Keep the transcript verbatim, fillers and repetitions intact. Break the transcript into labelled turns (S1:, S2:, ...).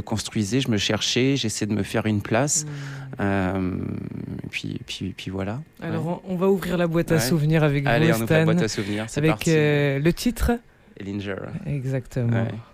S1: construisais, je me cherchais, j'essayais de me faire une place. Mmh. Euh, et puis, puis, puis voilà.
S2: Alors,
S1: ouais.
S2: on, on va ouvrir la boîte à ouais. souvenirs avec
S1: Allez,
S2: vous,
S1: on
S2: Stan.
S1: ouvre la boîte à souvenirs, c'est
S2: avec
S1: parti.
S2: Euh, le titre
S1: Ellinger.
S2: Exactement. Ouais.